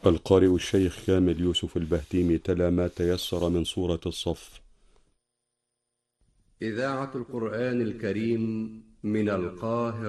القارئ الشيخ كامل يوسف البهتيمي تلا ما تيسر من سورة الصف. إذاعة القرآن الكريم من القاهرة.